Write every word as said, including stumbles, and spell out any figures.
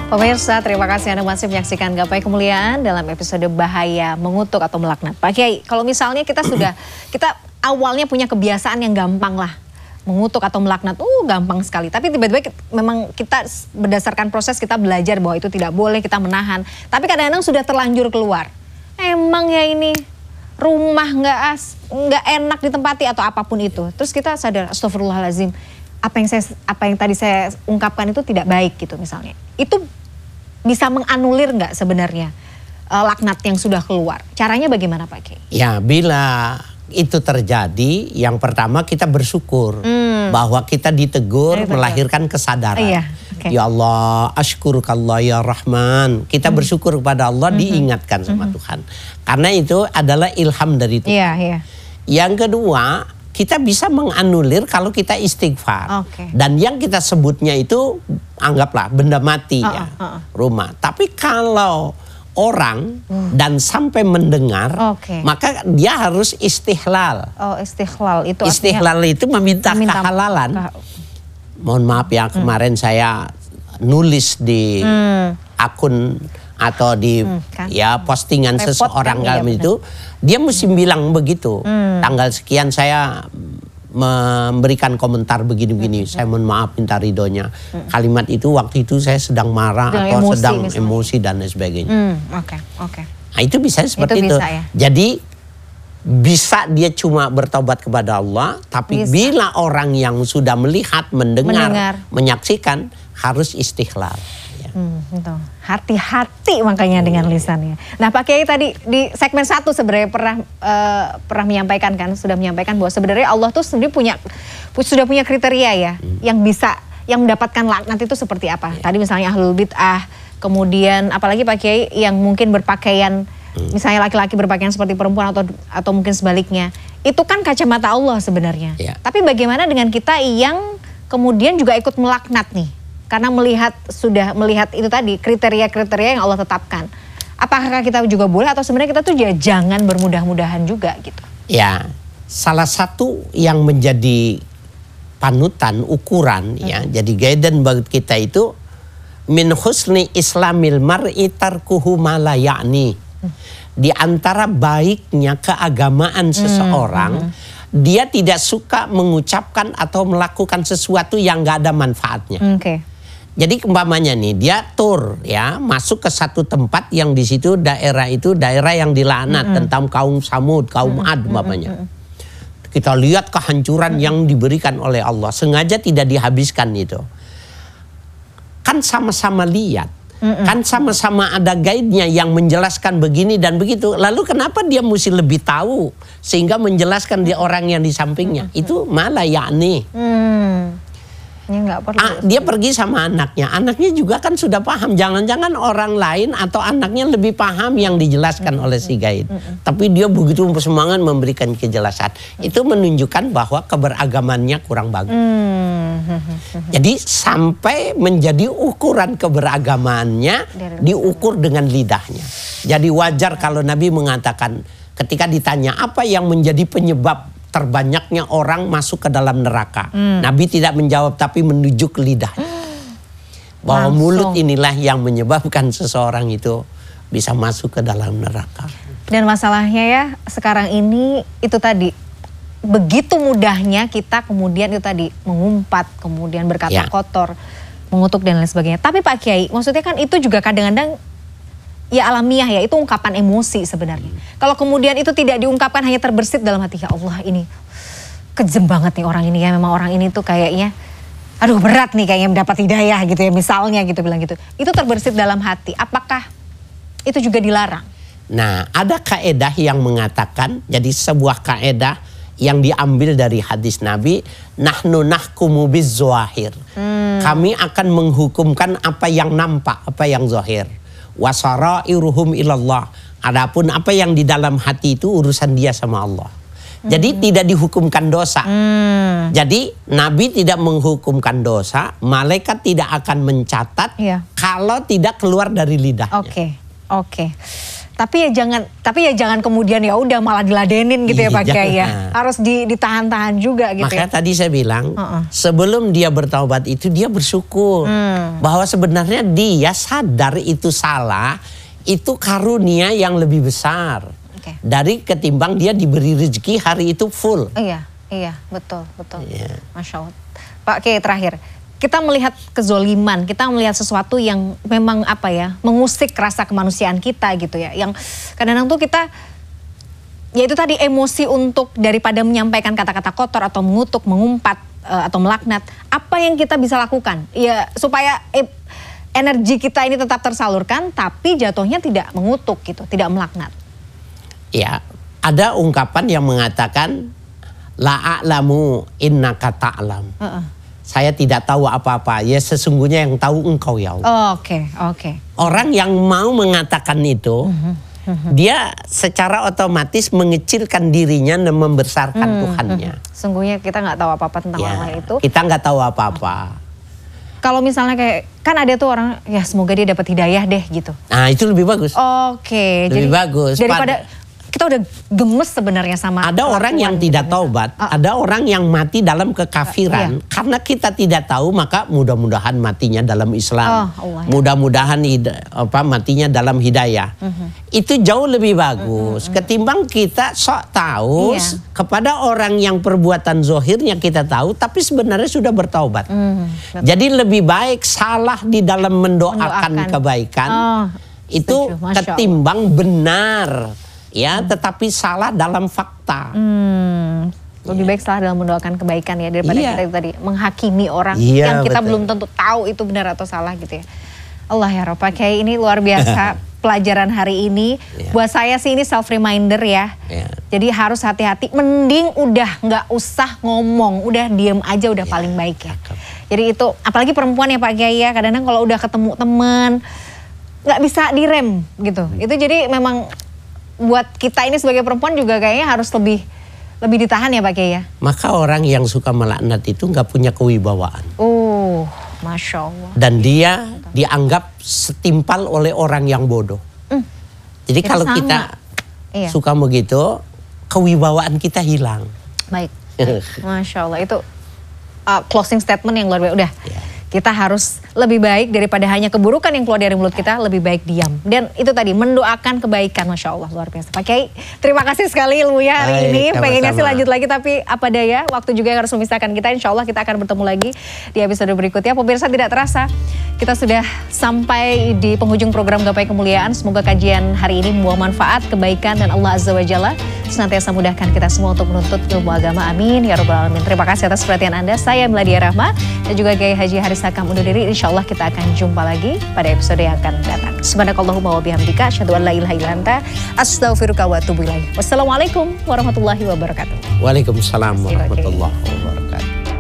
Pemirsa, terima kasih Anda masih menyaksikan Gapai Kemuliaan dalam episode bahaya mengutuk atau melaknat. Pak Kiai, kalau misalnya kita sudah, kita awalnya punya kebiasaan yang gampang lah. Mengutuk atau melaknat, uh gampang sekali. Tapi tiba-tiba memang kita berdasarkan proses kita belajar bahwa itu tidak boleh, kita menahan. Tapi kadang-kadang sudah terlanjur keluar. Emang ya ini rumah nggak as, nggak enak ditempati atau apapun itu. Terus kita sadar, astagfirullahaladzim. Apa yang saya, apa yang tadi saya ungkapkan itu tidak baik gitu misalnya. Itu bisa menganulir nggak sebenarnya uh, laknat yang sudah keluar? Caranya bagaimana Pak Kiai? Ya, bila itu terjadi, yang pertama kita bersyukur hmm. bahwa kita ditegur, Ayo, melahirkan kesadaran. Iya, okay. Ya Allah, ashkurukallah ya Rahman. Kita hmm. bersyukur kepada Allah, hmm. diingatkan sama hmm. Tuhan. Karena itu adalah ilham dari Tuhan. Iya, iya. Yang kedua, kita bisa menganulir kalau kita istighfar. Okay. Dan yang kita sebutnya itu anggaplah benda mati uh, ya, uh, uh. rumah. Tapi kalau orang hmm. dan sampai mendengar, okay. maka dia harus istihlal. Oh, istihlal itu istihlal itu meminta, meminta kehalalan. Ke... Mohon maaf ya, hmm. kemarin saya nulis di hmm. akun atau di hmm, kan? ya postingan Repot seseorang kan, iya, itu, dia mesti hmm. bilang begitu. Hmm. Tanggal sekian saya memberikan komentar begini-begini, hmm. saya mohon maaf, minta ridhonya. Hmm. Kalimat itu waktu itu saya sedang marah sedang atau emosi, sedang misalnya. emosi dan lain sebagainya. Hmm, Oke, okay, oke. Okay. Nah itu bisa seperti itu. itu. Bisa, ya? Jadi bisa dia cuma bertobat kepada Allah, tapi bisa. bila orang yang sudah melihat, mendengar, mendengar. menyaksikan harus istihlal. Hmm, hati-hati makanya dengan lisannya. Nah Pak Kiai tadi di segmen satu sebenarnya pernah uh, pernah menyampaikan kan, sudah menyampaikan bahwa sebenarnya Allah tuh sendiri punya sudah punya kriteria ya, hmm. yang bisa yang mendapatkan laknat itu seperti apa. Yeah. Tadi misalnya ahlul bid'ah, kemudian apalagi Pak Kiai yang mungkin berpakaian, hmm. misalnya laki-laki berpakaian seperti perempuan atau atau mungkin sebaliknya. Itu kan kacamata Allah sebenarnya. Yeah. Tapi bagaimana dengan kita yang kemudian juga ikut melaknat nih? Karena melihat sudah melihat itu tadi kriteria-kriteria yang Allah tetapkan. Apakah kita juga boleh atau sebenarnya kita tuh ya jangan bermudah-mudahan juga gitu? Ya, salah satu yang menjadi panutan, ukuran hmm. ya, jadi guidance bagi kita itu min husni islamil mar'i tarkuhu ma la ya'ni. Hmm. Di antara baiknya keagamaan seseorang, hmm. Hmm. dia tidak suka mengucapkan atau melakukan sesuatu yang gak ada manfaatnya. Oke. Okay. Jadi umpamanya nih dia tur ya masuk ke satu tempat yang di situ daerah itu daerah yang dilaknat mm -hmm. tentang kaum Samud, kaum mm -hmm. Ad umpamanya. Mm -hmm. Kita lihat kehancuran mm -hmm. yang diberikan oleh Allah, sengaja tidak dihabiskan itu. Kan sama-sama lihat, mm -hmm. kan sama-sama ada guide-nya yang menjelaskan begini dan begitu. Lalu kenapa dia mesti lebih tahu sehingga menjelaskan dia orang yang di sampingnya? Mm -hmm. Itu malah yakni. Mm. Ya, nggak perlu. Ah, dia pergi sama anaknya, anaknya juga kan sudah paham. Jangan-jangan orang lain atau anaknya lebih paham yang dijelaskan mm-hmm. oleh si guide. Mm-hmm. Tapi dia begitu bersemangat memberikan kejelasan. Mm-hmm. Itu menunjukkan bahwa keberagamannya kurang bagus. Mm-hmm. Jadi sampai menjadi ukuran keberagamannya diukur dengan lidahnya. Jadi wajar kalau Nabi mengatakan ketika ditanya apa yang menjadi penyebab terbanyaknya orang masuk ke dalam neraka. Hmm. Nabi tidak menjawab tapi menunjuk lidahnya. Bahwa Langsung. mulut inilah yang menyebabkan seseorang itu bisa masuk ke dalam neraka. Dan masalahnya ya sekarang ini itu tadi begitu mudahnya kita kemudian itu tadi mengumpat, kemudian berkata ya. kotor, mengutuk dan lain sebagainya. Tapi Pak Kiai, maksudnya kan itu juga kadang-kadang ya alamiah ya, itu ungkapan emosi sebenarnya. Hmm. Kalau kemudian itu tidak diungkapkan hanya terbersit dalam hati, ya Allah ini kejem banget nih orang ini ya, memang orang ini tuh kayaknya aduh berat nih kayaknya mendapat hidayah gitu ya misalnya gitu bilang gitu. Itu terbersit dalam hati, apakah itu juga dilarang? Nah ada kaedah yang mengatakan, jadi sebuah kaedah yang diambil dari hadis Nabi, nahnu nahkumu bizzahir. Hmm. Kami akan menghukumkan apa yang nampak, apa yang zahir. Wasarairuhum ilallah. Adapun apa yang di dalam hati itu urusan dia sama Allah. Hmm. Jadi tidak dihukumkan dosa. Hmm. Jadi Nabi tidak menghukumkan dosa, malaikat tidak akan mencatat ya. kalau tidak keluar dari lidahnya. Oke, okay. oke. Okay. Tapi ya jangan, tapi ya jangan kemudian ya udah malah diladenin gitu ya Pak Kiai ya. Harus di, ditahan-tahan juga gitu. Makanya ya. tadi saya bilang, uh-uh. sebelum dia bertaubat itu dia bersyukur hmm. bahwa sebenarnya dia sadar itu salah, itu karunia yang lebih besar okay. dari ketimbang dia diberi rezeki hari itu full. Iya, iya betul betul. Yeah. Masya Allah. Pak Kiai terakhir. Kita melihat kezoliman, kita melihat sesuatu yang memang apa ya, mengusik rasa kemanusiaan kita gitu ya. Yang kadang-kadang tuh kita, ya itu tadi emosi untuk daripada menyampaikan kata-kata kotor atau mengutuk, mengumpat uh, atau melaknat. Apa yang kita bisa lakukan? Ya supaya eh, energi kita ini tetap tersalurkan, tapi jatuhnya tidak mengutuk gitu, tidak melaknat. Ya, ada ungkapan yang mengatakan la a'lamu innaka ta'lam. Uh-uh. Saya tidak tahu apa-apa, ya sesungguhnya yang tahu engkau ya Allah. Oke, okay, oke. Okay. Orang yang mau mengatakan itu, uh-huh, uh-huh. dia secara otomatis mengecilkan dirinya dan membesarkan uh-huh, Tuhannya. Uh-huh. Sungguhnya kita nggak tahu apa-apa tentang ya, Allah itu. Kita nggak tahu apa-apa. Kalau misalnya kayak, kan ada tuh orang, ya semoga dia dapat hidayah deh gitu. Nah itu lebih bagus. Oke. Okay, lebih jadi, bagus. Daripada... Kita udah gemes sebenarnya sama ada orang yang tidak taubat, oh. ada orang yang mati dalam kekafiran. Uh, iya. Karena kita tidak tahu, maka mudah-mudahan matinya dalam Islam. Oh, Allah, ya. Mudah-mudahan apa matinya dalam hidayah. Uh-huh. Itu jauh lebih bagus uh-huh. ketimbang kita sok tahu iya. kepada orang yang perbuatan zohirnya kita tahu, tapi sebenarnya sudah bertaubat. Uh-huh. Jadi lebih baik salah di dalam mendoakan, mendoakan. kebaikan oh, itu ketimbang benar. Ya, hmm. tetapi salah dalam fakta. Hmm. Lebih yeah. baik salah dalam mendoakan kebaikan ya daripada yeah. kita itu tadi menghakimi orang yeah, yang kita betul. belum tentu tahu itu benar atau salah gitu ya. Allah ya Rob, Pak Kiai ini luar biasa pelajaran hari ini. Yeah. Buat saya sih ini self reminder ya. Yeah. Jadi harus hati-hati. Mending udah nggak usah ngomong, udah diem aja udah yeah. paling baik ya. Jadi itu apalagi perempuan ya Pak Kiai ya. Kadang-kadang kalau udah ketemu teman nggak bisa direm gitu. Hmm. Itu jadi memang buat kita ini sebagai perempuan juga kayaknya harus lebih lebih ditahan ya Pak Kiai ya. Maka orang yang suka melaknat itu nggak punya kewibawaan. Oh, Masya Allah. Dan dia Betul. dianggap setimpal oleh orang yang bodoh. Mm. Jadi kita kalau sama. kita iya. suka begitu, kewibawaan kita hilang. Baik, Masya Allah itu uh, closing statement yang luar biasa. Udah. Yeah. Kita harus lebih baik daripada hanya keburukan yang keluar dari mulut kita, lebih baik diam. Dan itu tadi, mendoakan kebaikan, Masya Allah, luar biasa. Pak Kiai, terima kasih sekali ilmunya hari Hai, ini. Sama-sama. Pengennya sih lanjut lagi, tapi apa daya, waktu juga yang harus memisahkan kita. Insya Allah kita akan bertemu lagi di episode berikutnya. Pemirsa, tidak terasa, kita sudah sampai di penghujung program Gapai Kemuliaan. Semoga kajian hari ini membawa manfaat, kebaikan, dan Allah Azza wa Jalla senantiasa mudahkan kita semua untuk menuntut ilmu agama. Amin, ya Rabbal Alamin. Terima kasih atas perhatian Anda. Saya Meladia Rahma, dan juga Kiai Haji Haris Hakam undur diri. Insya Allah kita akan jumpa lagi pada episode yang akan datang. Subhanakallahumma wa bihamdika asyhadu an la ilaha illa anta astaghfiruka wa atubu ilaik. Wassalamualaikum warahmatullahi wabarakatuh. Waalaikumsalam warahmatullahi wabarakatuh.